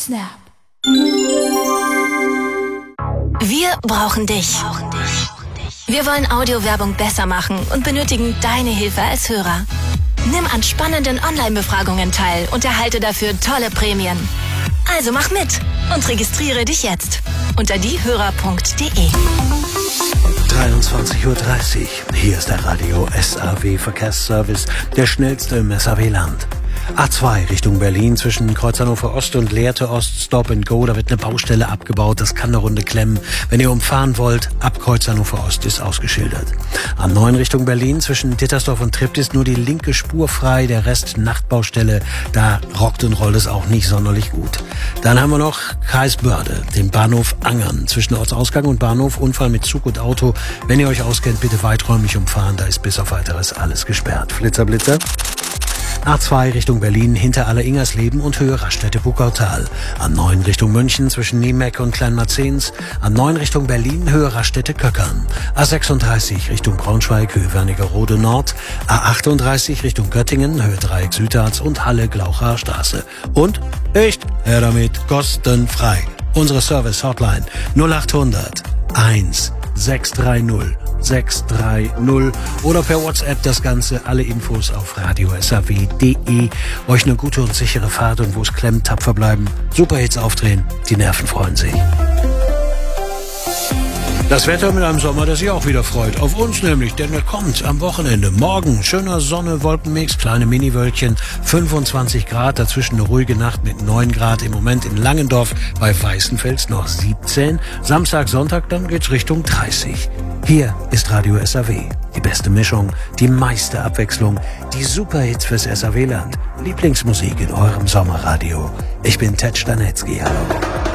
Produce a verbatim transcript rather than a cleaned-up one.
Snap. Wir brauchen dich. Wir wollen Audiowerbung besser machen und benötigen deine Hilfe als Hörer. Nimm an spannenden Online-Befragungen teil und erhalte dafür tolle Prämien. Also mach mit und registriere dich jetzt unter diehörer punkt de. dreiundzwanzig Uhr dreißig. Hier ist der Radio S A W Verkehrsservice, der schnellste im S A W-Land. A zwei Richtung Berlin zwischen Kreuz Hannover Ost und Lehrte Ost, Stop and Go. Da wird eine Baustelle abgebaut, das kann eine Runde klemmen. Wenn ihr umfahren wollt, ab Kreuz Hannover Ost ist ausgeschildert. A neun Richtung Berlin zwischen Dittersdorf und Tript ist nur die linke Spur frei, der Rest Nachtbaustelle. Da rockt und rollt es auch nicht sonderlich gut. Dann haben wir noch Kreisbörde, den Bahnhof Angern. Zwischen Ortsausgang und Bahnhof Unfall mit Zug und Auto. Wenn ihr euch auskennt, bitte weiträumig umfahren, da ist bis auf Weiteres alles gesperrt. Flitzer, Blitzer. A zwei Richtung Berlin hinter Aller-Ingersleben und Höhe Raststätte-Buckautal. A neun Richtung München zwischen Niemeck und Kleinmarzens. A neun Richtung Berlin Höhe Raststätte-Köckern. A sechsunddreißig Richtung Braunschweig Höhe Wernigerode Nord. A achtunddreißig Richtung Göttingen Höhe Dreieck Südharz und Halle Glaucher Straße. Und echt, her damit, kostenfrei. Unsere Service-Hotline null achthundert eins sechs drei null sechs drei null oder per WhatsApp das Ganze. Alle Infos auf radio s a w punkt de. Euch eine gute und sichere Fahrt und wo es klemmt, tapfer bleiben. Superhits aufdrehen, die Nerven freuen sich. Das Wetter mit einem Sommer, der sich auch wieder freut. Auf uns nämlich, denn er kommt am Wochenende. Morgen schöner Sonne, Wolkenmix, kleine Miniwölkchen, fünfundzwanzig Grad, dazwischen eine ruhige Nacht mit neun Grad. Im Moment in Langendorf bei Weißenfels noch siebzehn. Samstag, Sonntag, dann geht's Richtung dreißig. Hier ist Radio S A W. Die beste Mischung, die meiste Abwechslung, die Superhits fürs S A W-Land. Lieblingsmusik in eurem Sommerradio. Ich bin Ted Stanetzky, hallo.